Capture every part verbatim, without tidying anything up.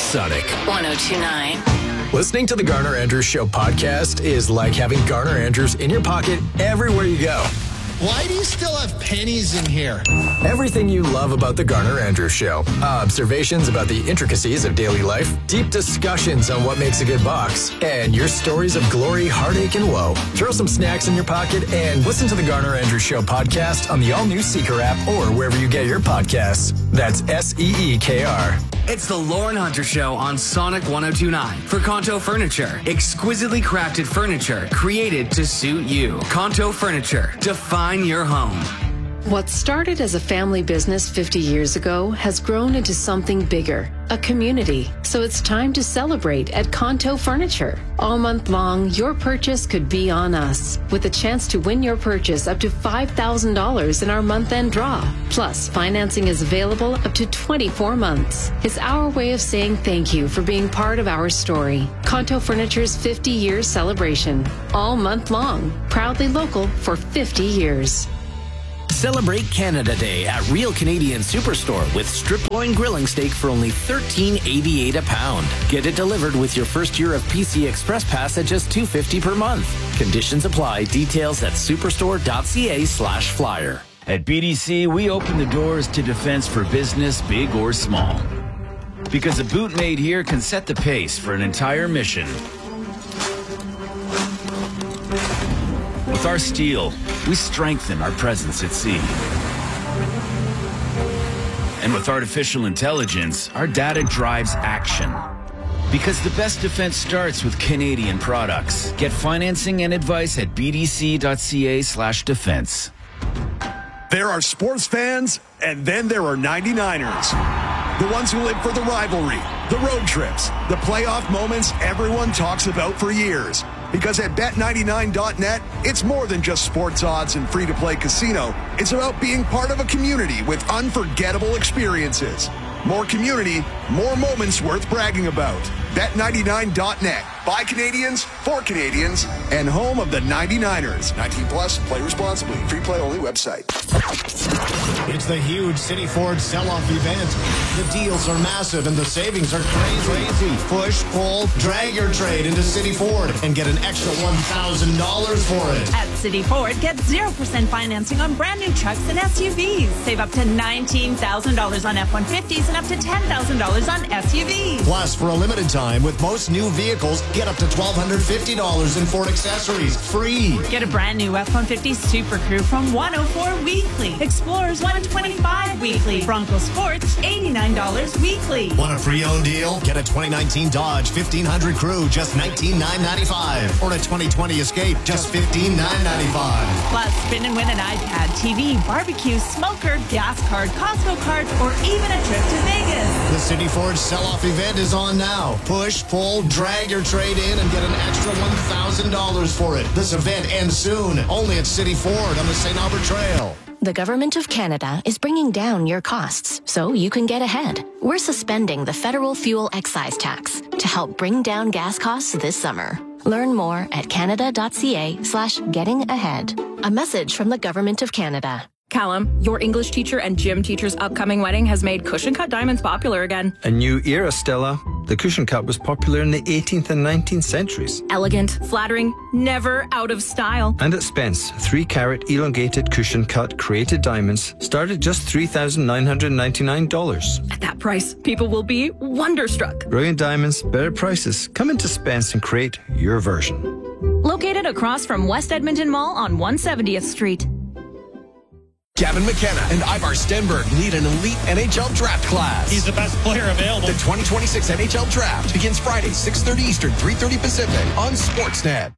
Sonic one oh two point nine. Listening to the Garner Andrews Show podcast is like having Garner Andrews in your pocket everywhere you go. Why do you still have pennies in here? Everything you love about the Garner Andrews Show. Observations about the intricacies of daily life, deep discussions on what makes a good box, and your stories of glory, heartache, and woe. Throw some snacks in your pocket and listen to the Garner Andrews Show podcast on the all-new Seeker app or wherever you get your podcasts. That's S E E K R. It's the Lauren Hunter Show on Sonic one oh two point nine for Kanto Furniture. Exquisitely crafted furniture created to suit you. Kanto Furniture. Define your home. What started as a family business fifty years ago has grown into something bigger, a community. So it's time to celebrate at Kanto Furniture. All month long, your purchase could be on us, with a chance to win your purchase up to five thousand dollars in our month-end draw. Plus, financing is available up to twenty-four months. It's our way of saying thank you for being part of our story. Kanto Furniture's fifty-year celebration. All month long. Proudly local for fifty years. Celebrate Canada Day at Real Canadian Superstore with strip loin grilling steak for only thirteen eighty-eight a pound. Get it delivered with your first year of P C Express Pass at just two fifty per month. Conditions apply. Details at superstore.ca slash flyer. At B D C, we open the doors to defense for business, big or small. Because a boot made here can set the pace for an entire mission. With our steel, we strengthen our presence at sea. And with artificial intelligence, our data drives action. Because the best defense starts with Canadian products. Get financing and advice at bdc.ca slash defense. There are sports fans, and then there are ninety-niners. The ones who live for the rivalry, the road trips, the playoff moments everyone talks about for years. Because at bet ninety-nine dot net, it's more than just sports odds and free-to-play casino. It's about being part of a community with unforgettable experiences. More community, more moments worth bragging about. bet ninety-nine dot net. By Canadians, for Canadians, and home of the ninety-niners. nineteen plus, play responsibly. Free play only website. It's the huge City Ford sell-off event. The deals are massive and the savings are crazy. Push, pull, drag your trade into City Ford and get an extra one thousand dollars for it. At City Ford, get zero percent financing on brand new trucks and S U Vs. Save up to nineteen thousand dollars on F one fifties and up to ten thousand dollars on S U Vs. Plus, for a limited time, with most new vehicles, get up to one thousand two hundred fifty dollars in Ford accessories free. Get a brand new F one fifty Super Crew from one oh four weekly. Explorers one twenty-five weekly. Bronco Sports eighty-nine dollars weekly. Want a pre-owned deal? Get a twenty nineteen Dodge fifteen hundred Crew, just nineteen thousand nine hundred ninety-five dollars. Or a twenty twenty Escape, just fifteen thousand nine hundred ninety-five dollars. Plus, spin and win an iPad, T V, barbecue, smoker, gas card, Costco card, or even a trip to Vegas. The City Ford sell-off event is on now. Push, pull, drag your trade in and get an extra one thousand dollars for it. This event ends soon, only at City Ford on the Saint Albert Trail. The Government of Canada is bringing down your costs so you can get ahead. We're suspending the federal fuel excise tax to help bring down gas costs this summer. Learn more at canada.ca slash getting ahead. A message from the Government of Canada. Callum, your English teacher and gym teacher's upcoming wedding has made cushion cut diamonds popular again. A new era, Stella. The cushion cut was popular in the eighteenth and nineteenth centuries. Elegant, flattering, never out of style. And at Spence, three carat elongated cushion cut created diamonds start at just three thousand nine hundred ninety-nine dollars. At that price, people will be wonderstruck. Brilliant diamonds, better prices. Come into Spence and create your version. Located across from West Edmonton Mall on one hundred seventieth Street. Gavin McKenna and Ivar Stenberg lead an elite N H L draft class. He's the best player available. The twenty twenty-six N H L draft begins Friday, six thirty Eastern, three thirty Pacific on Sportsnet.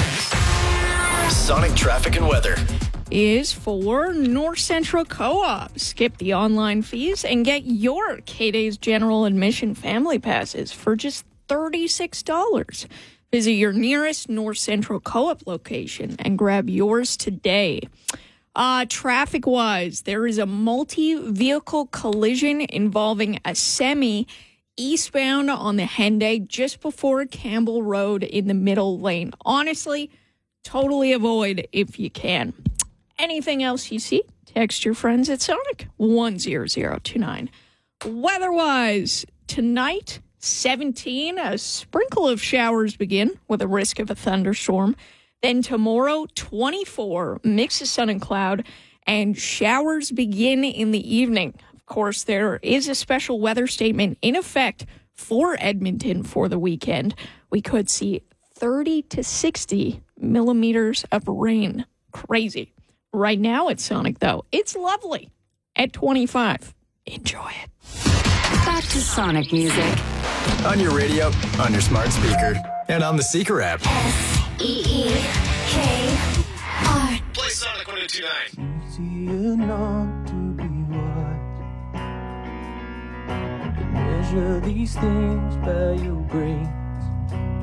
Sonic traffic and weather is for North Central Co-op. Skip the online fees and get your K-Days General Admission Family Passes for just thirty-six dollars. Visit your nearest North Central Co-op location and grab yours today. Uh, traffic-wise, there is a multi-vehicle collision involving a semi eastbound on the Henday just before Campbell Road in the middle lane. Honestly, totally avoid if you can. Anything else you see, text your friends at Sonic one zero zero two nine. Weather-wise, tonight, seventeen, a sprinkle of showers begin with a risk of a thunderstorm. Then tomorrow, twenty-four, mix of sun and cloud, and showers begin in the evening. Of course, there is a special weather statement in effect for Edmonton for the weekend. We could see thirty to sixty millimeters of rain. Crazy. Right now at Sonic, though, it's lovely at twenty-five. Enjoy it. Back to Sonic music. On your radio, on your smart speaker, and on the Seeker app. S E E K R. Play Sonic one oh two nine. Easy enough to be right. Measure these things by your grace.